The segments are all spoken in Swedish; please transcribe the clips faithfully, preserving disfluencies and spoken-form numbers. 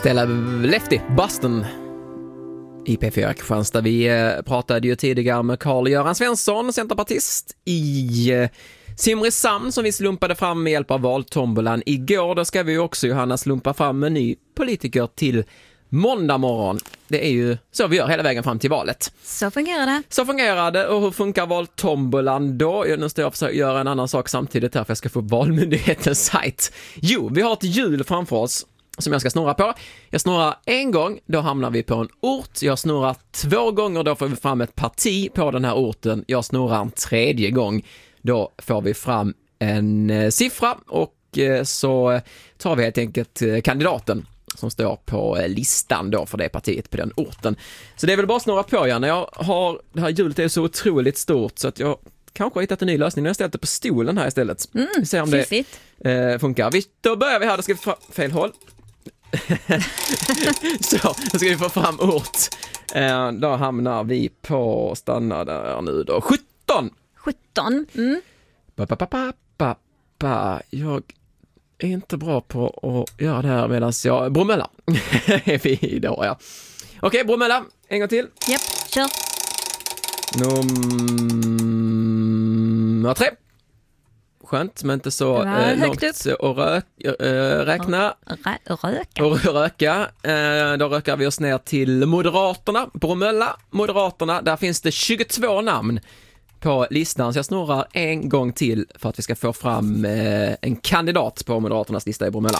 Stella Lefty, Boston i P fyra Kristianstad. Vi eh, pratade ju tidigare med Carl-Göran Svensson, centerpartist i eh, Simrishamn, som vi slumpade fram med hjälp av valtombolan igår. Då ska vi ju också, Johanna, slumpa fram en ny politiker till måndag morgon. Det är ju så vi gör hela vägen fram till valet. Så fungerar det. Så fungerar det. Och hur funkar valtombolan då? Jag nu står jag och försöker göra en annan sak samtidigt här för jag ska få upp Valmyndighetens sajt. Jo, vi har ett hjul framför oss som jag ska snurra på. Jag snurrar en gång, då hamnar vi på en ort. Jag snurrar två gånger, då får vi fram ett parti på den här orten. Jag snurrar en tredje gång, då får vi fram en eh, siffra och eh, så tar vi helt enkelt eh, kandidaten som står på eh, listan då för det partiet på den orten. Så det är väl bara att snurra på, ja. När jag har, det här hjulet är så otroligt stort så att jag kanske har hittat en ny lösning. Nu har jag ställt det på stolen här istället. Mm, vi ser om fiffigt. det eh, funkar. Vi, då börjar vi här, då ska vi få fel håll. Så, då ska vi få fram ort. Eh, då hamnar vi på, stanna där nu då, sjutton. sjutton. Mm. Ba, ba, ba, ba, ba, ba. Jag är inte bra på att göra det här medan jag... Bromölla är vi då, ja. Okej, okay, Bromölla, en gång till. Japp, kör. Nummer tre. Skönt, men inte så eh, långt och rök, eh, räkna. Rö- röka. Och röka. Eh, då rökar vi oss ner till Moderaterna. Bromölla, Moderaterna. Där finns det tjugotvå namn på listan. Så jag snurrar en gång till för att vi ska få fram eh, en kandidat på Moderaternas lista i Bromölla.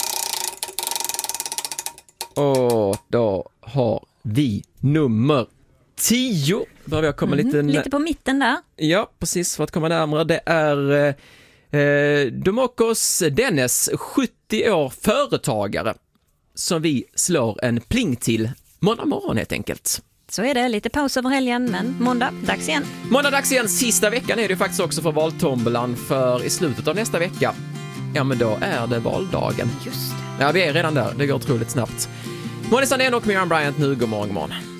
Och då har vi nummer tio. Börjar jag komma mm, lite... lite på mitten där. Ja, precis, för att komma närmare. Det är eh, Domokos Dennis, sjuttio år, företagare, som vi slår en pling till måndag morgon helt enkelt. Så är det, lite paus över helgen, men måndag, dags igen. Måndag, dags igen. Sista veckan är det ju faktiskt också för valtombolan, för i slutet av nästa vecka, ja men då är det valdagen. Just det. Ja, vi är redan där. Det går otroligt snabbt. Måndag, Sandén och Miriam Bryant nu. God morgon, god morgon.